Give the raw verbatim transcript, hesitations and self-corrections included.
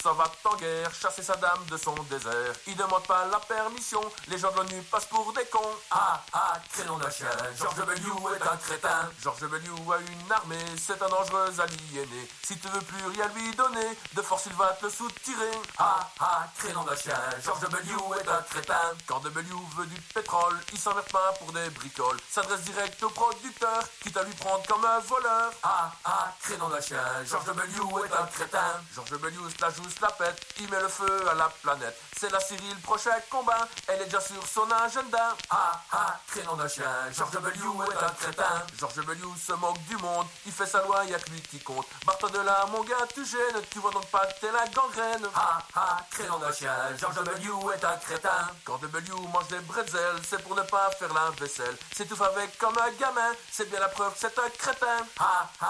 s'en va en guerre, chasser Saddam de son désert. Il demande pas la permission, les gens de l'ONU passent pour des cons. Ah ah, crénon de chien, George W. est un crétin. George W. a une armée, c'est un dangereux aliéné. Si tu veux plus rien lui donner, de force il va te le soutirer. Ah ah, crénon de chien, George W. est un crétin. Quand W veut du pétrole, il s'emmerde pas pour des bricoles. S'adresse direct au producteur, quitte à lui prendre comme un voleur. Ah ah, crénon de chien, George W. est un crétin. George W. se la joue, se la pète, il met le feu à la planète. C'est la Syrie le prochain combat, elle est déjà sur son agenda. Ah ah, crénon de chien, George W. est un crétin. George W. se moque du monde, il fait sa loi, y'a que lui qui compte. Barre-toi de là, mon gars, tu gênes, tu vois donc pas que t'es la gangrène. Ah ah, crénon de chien, George W. est un crétin. Quand W mange des bretzels, c'est pour ne pas faire la vaisselle. S'étouffe avec comme un gamin, c'est bien la preuve que c'est un crétin. Ah ah.